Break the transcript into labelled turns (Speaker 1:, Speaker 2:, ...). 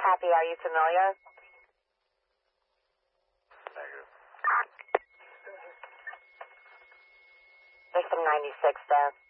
Speaker 1: Copy, are you familiar?
Speaker 2: Negative.
Speaker 1: There's some 96 there.